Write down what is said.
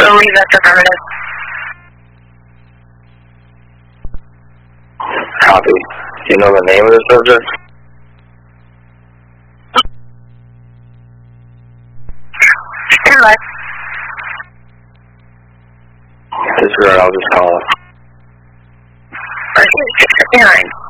Leave that's affirmative. Copy. Do you know the name of the subject? Stand by. Disregard, I'll just call it. Okay, 659.